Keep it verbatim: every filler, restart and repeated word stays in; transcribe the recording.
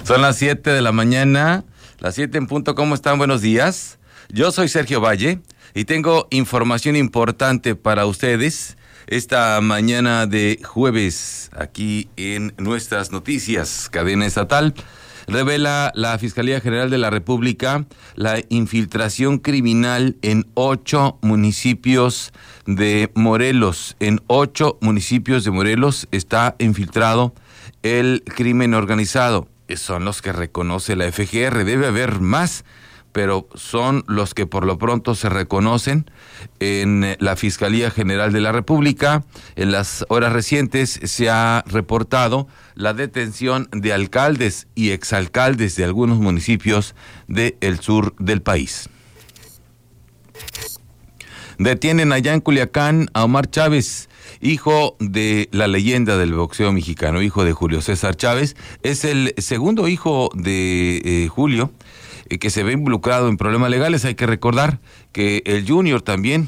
Son las siete de la mañana, las siete en punto. ¿Cómo están? Buenos días. Yo soy Sergio Valle y tengo información importante para ustedes esta mañana de jueves aquí en nuestras noticias. Cadena estatal. Revela la Fiscalía General de la República la infiltración criminal en ocho municipios de Morelos. En ocho municipios de Morelos está infiltrado el crimen organizado. Son los que reconoce la F G R. Debe haber más, pero son los que por lo pronto se reconocen en la Fiscalía General de la República. En las horas recientes se ha reportado la detención de alcaldes y exalcaldes de algunos municipios del sur del país. Detienen allá en Culiacán a Omar Chávez, hijo de la leyenda del boxeo mexicano, hijo de Julio César Chávez. Es el segundo hijo de eh, Julio, que se ve involucrado en problemas legales. Hay que recordar que el Junior también